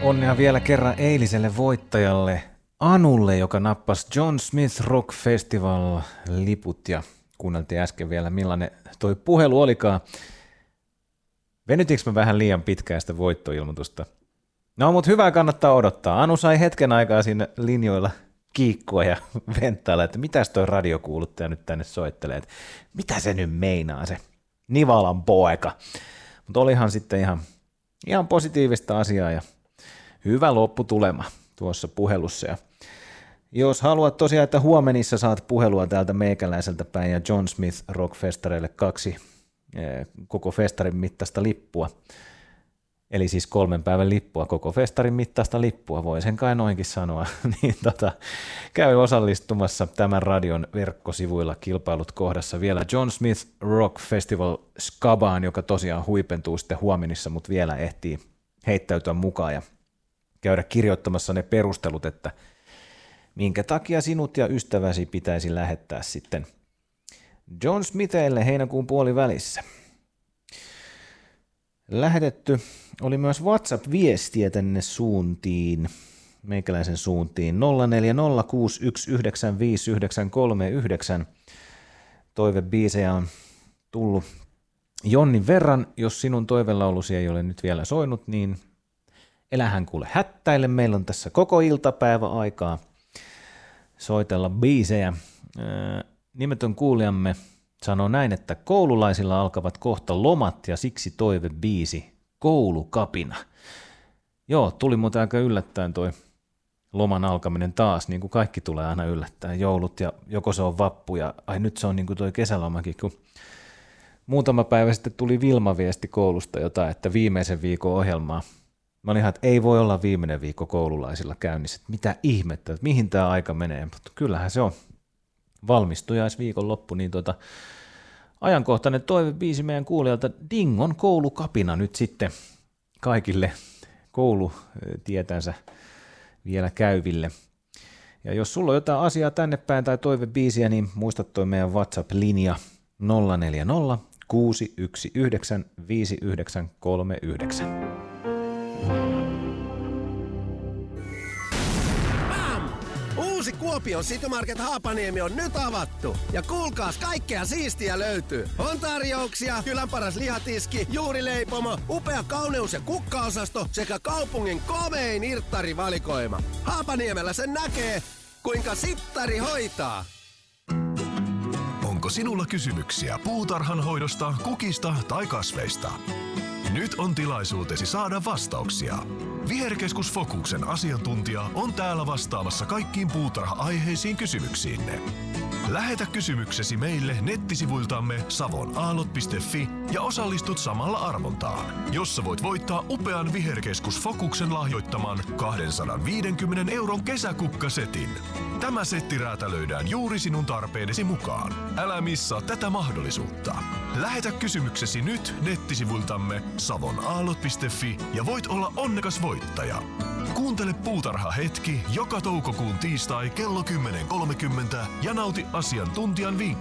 Onnea vielä kerran eiliselle voittajalle Anulle, joka nappasi John Smith Rock Festival -liput ja kuunneltiin äsken vielä millainen toi puhelu olikaan. Venytiinkö mä vähän liian pitkään sitä voittoilmoitusta? No, mutta hyvää kannattaa odottaa. Anu sai hetken aikaa siinä linjoilla kiikkua ja venttailla, että mitäs toi radiokuuluttaja nyt tänne soittelee, että mitä se nyt meinaa se Nivalan poika. Mutta olihan sitten ihan positiivista asiaa ja hyvä lopputulema tuossa puhelussa. Ja jos haluat tosiaan, että huomenissa saat puhelua täältä meikäläiseltä päin ja John Smith Rock-festareille 2 koko festarin mittaista lippua, eli siis 3 päivän lippua, koko festarin mittaista lippua, voi sen kai noinkin sanoa, niin käy osallistumassa tämän radion verkkosivuilla kilpailut kohdassa vielä John Smith Rock Festival Skabaan, joka tosiaan huipentuu sitten huomenissa, mutta vielä ehtii heittäytyä mukaan ja käydä kirjoittamassa ne perustelut, että minkä takia sinut ja ystäväsi pitäisi lähettää sitten John Smithille heinäkuun puolivälissä. Lähetetty oli myös WhatsApp-viestiä tänne suuntiin, meikäläisen suuntiin 0406195939. Toivebiisejä on tullut jonnin verran. Jos sinun toivelaulusi ei ole nyt vielä soinut, niin elähän kuule hättäille. Meillä on tässä koko iltapäivä aikaa soitella biisejä. Nimetön kuulijamme sanoo näin, että koululaisilla alkavat kohta lomat ja siksi toivebiisi Koulukapina. Joo, tuli muuten aika yllättäen toi loman alkaminen taas, niin kuin kaikki tulee aina yllättäen. Joulut ja joko se on vappu ja nyt se on niin kuin toi kesälomakin, kun muutama päivä sitten tuli Vilma-viesti koulusta jotain, että viimeisen viikon ohjelmaa. Mä olin ihan, että ei voi olla viimeinen viikko koululaisilla käynnissä, että mitä ihmettä, että mihin tämä aika menee, mutta kyllähän se on valmistujaisviikon loppu, niin ajankohtainen toivebiisi meidän kuulijalta Dingon Koulukapina nyt sitten kaikille koulutietänsä vielä käyville. Ja jos sulla on jotain asiaa tänne päin tai toivebiisiä, niin muista toi meidän WhatsApp-linja 040 619 5939. Uusi Kuopion City Market Haapaniemi on nyt avattu. Ja kuulkaas, kaikkea siistiä löytyy. On tarjouksia, kylän paras lihatiski, juurileipomo, upea kauneus- ja kukkaosasto sekä kaupungin komein irttarivalikoima. Haapaniemellä sen näkee, kuinka sittari hoitaa. Onko sinulla kysymyksiä puutarhan hoidosta, kukista tai kasveista? Nyt on tilaisuutesi saada vastauksia. Viherkeskus Fokuksen asiantuntija on täällä vastaamassa kaikkiin puutarha-aiheisiin kysymyksiinne. Lähetä kysymyksesi meille nettisivuiltamme savonaallot.fi ja osallistut samalla arvontaan, jossa voit voittaa upean Viherkeskus Fokuksen lahjoittaman 250 € kesäkukkasetin. Tämä setti räätälöidään juuri sinun tarpeidesi mukaan. Älä missaa tätä mahdollisuutta. Lähetä kysymyksesi nyt nettisivuiltamme savonaallot.fi ja voit olla onnekas voittaja. Kuuntele Puutarha hetki joka toukokuun tiistai kello 10.30 ja nauti asiantuntijan vinkkejä.